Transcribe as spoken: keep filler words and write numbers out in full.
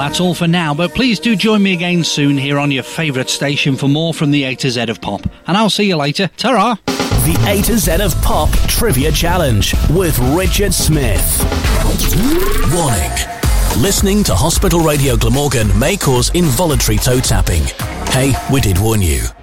that's all for now, but please do join me again soon here on your favourite station for more from the A to Z of Pop. And I'll see you later. Ta-ra! The A to Z of Pop Trivia Challenge with Richard Smith. Warning. Listening to Hospital Radio Glamorgan may cause involuntary toe tapping. Hey, we did warn you.